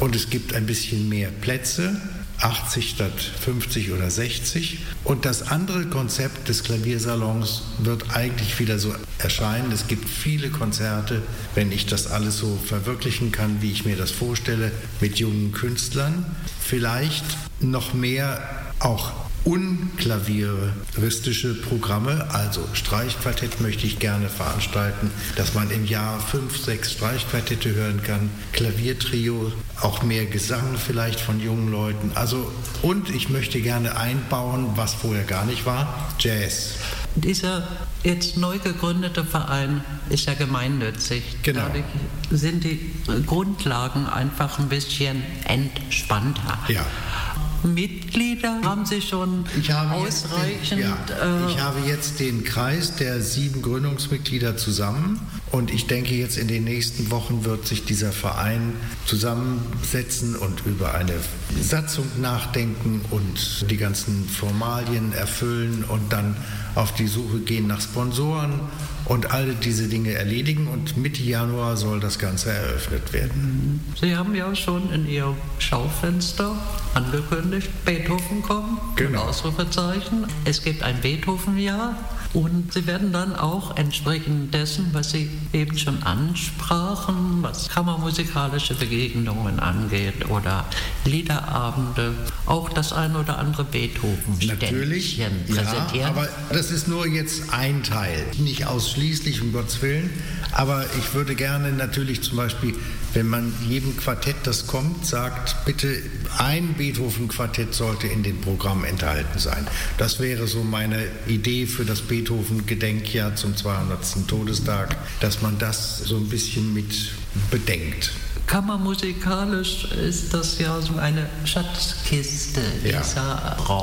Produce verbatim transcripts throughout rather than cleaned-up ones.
und es gibt ein bisschen mehr Plätze, achtzig statt fünfzig oder sechzig. Und das andere Konzept des Klaviersalons wird eigentlich wieder so erscheinen. Es gibt viele Konzerte, wenn ich das alles so verwirklichen kann, wie ich mir das vorstelle, mit jungen Künstlern. Vielleicht noch mehr auch unklavieristische Programme, also Streichquartett möchte ich gerne veranstalten, dass man im Jahr fünf, sechs Streichquartette hören kann, Klaviertrio, auch mehr Gesang vielleicht von jungen Leuten. Also, und ich möchte gerne einbauen, was vorher gar nicht war, Jazz. Dieser jetzt neu gegründete Verein ist ja gemeinnützig. Genau. Dadurch sind die Grundlagen einfach ein bisschen entspannter. Ja. Mitglieder haben Sie schon ich habe ausreichend? Den, ja, äh, ich habe jetzt den Kreis der sieben Gründungsmitglieder zusammen und ich denke, jetzt in den nächsten Wochen wird sich dieser Verein zusammensetzen und über eine Satzung nachdenken und die ganzen Formalien erfüllen und dann auf die Suche gehen nach Sponsoren und alle diese Dinge erledigen und Mitte Januar soll das Ganze eröffnet werden. Sie haben ja schon in Ihrem Schaufenster angekündigt, Beethoven kommt, genau. Ausrufezeichen. Es gibt ein Beethoven-Jahr und Sie werden dann auch entsprechend dessen, was Sie eben schon ansprachen, was kammermusikalische Begegnungen angeht oder Liederabende, auch das ein oder andere Beethoven-Ständchen präsentieren. Ja, aber das ist nur jetzt ein Teil, nicht ausschließlich, um Gottes Willen, aber ich würde gerne natürlich zum Beispiel, wenn man jedem Quartett, das kommt, sagt, bitte ein Beethoven-Quartett sollte in dem Programm enthalten sein. Das wäre so meine Idee für das Beethoven-Gedenkjahr zum zweihundertsten Todestag, dass man das so ein bisschen mit bedenkt. Kammermusikalisch ist das ja so eine Schatzkiste, ja. dieser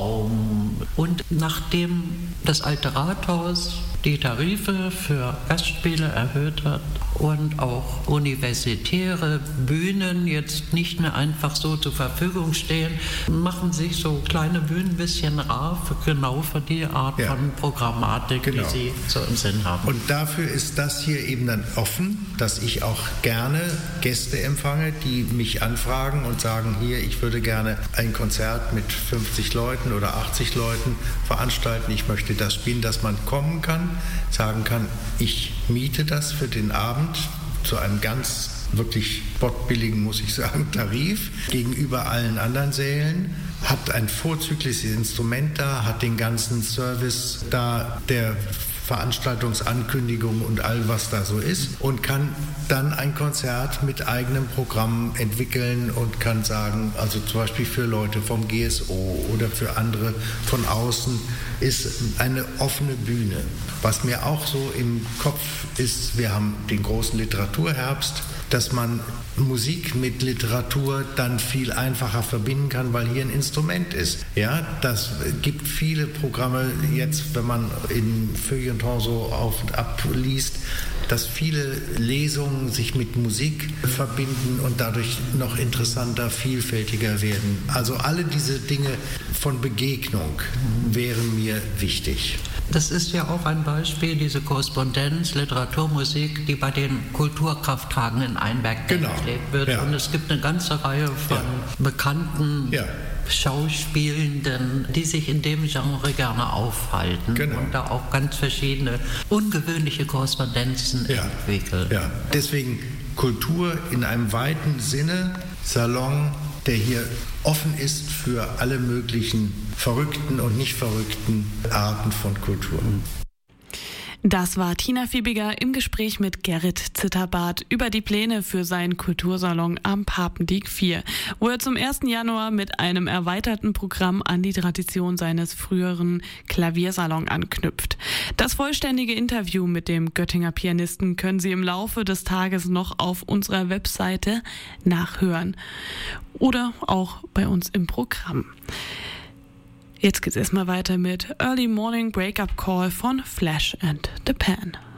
Raum. Und nachdem das Alte Rathaus die Tarife für Gastspiele erhöht hat und auch universitäre Bühnen jetzt nicht mehr einfach so zur Verfügung stehen, machen sich so kleine Bühnen ein bisschen rar, für, genau für die Art ja. von Programmatik, genau. die Sie so im Sinn haben. Und dafür ist das hier eben dann offen, dass ich auch gerne Gäste empfange, die mich anfragen und sagen, hier, ich würde gerne ein Konzert mit fünfzig Leuten oder achtzig Leuten veranstalten, ich möchte das spielen, dass man kommen kann, sagen kann, ich miete das für den Abend zu einem ganz wirklich spottbilligen, muss ich sagen, Tarif gegenüber allen anderen Sälen, hat ein vorzügliches Instrument da, hat den ganzen Service da, der Veranstaltungsankündigung und all was da so ist und kann dann ein Konzert mit eigenem Programm entwickeln und kann sagen, also zum Beispiel für Leute vom G S O oder für andere von außen ist eine offene Bühne. Was mir auch so im Kopf ist, wir haben den großen Literaturherbst, dass man Musik mit Literatur dann viel einfacher verbinden kann, weil hier ein Instrument ist. Ja, das gibt viele Programme jetzt, wenn man in Feuilleton so auf und ab liest, dass viele Lesungen sich mit Musik verbinden und dadurch noch interessanter, vielfältiger werden. Also alle diese Dinge von Begegnung wären mir wichtig. Das ist ja auch ein Beispiel, diese Korrespondenz, Literaturmusik, die bei den Kulturkrafttagen in Einberg genau. gelebt wird. Ja. Und es gibt eine ganze Reihe von ja. bekannten ja. Schauspielenden, die sich in dem Genre gerne aufhalten genau. und da auch ganz verschiedene ungewöhnliche Korrespondenzen ja. entwickeln. Ja. Deswegen Kultur in einem weiten Sinne, Salon, der hier offen ist für alle möglichen verrückten und nicht verrückten Arten von Kultur. Das war Tina Fiebiger im Gespräch mit Gerrit Zitterbart über die Pläne für seinen Kultursalon am Papendiek vier, wo er zum ersten Januar mit einem erweiterten Programm an die Tradition seines früheren Klaviersalon anknüpft. Das vollständige Interview mit dem Göttinger Pianisten können Sie im Laufe des Tages noch auf unserer Webseite nachhören oder auch bei uns im Programm. Jetzt geht's erstmal weiter mit Early Morning Breakup Call von Flash and the Pan.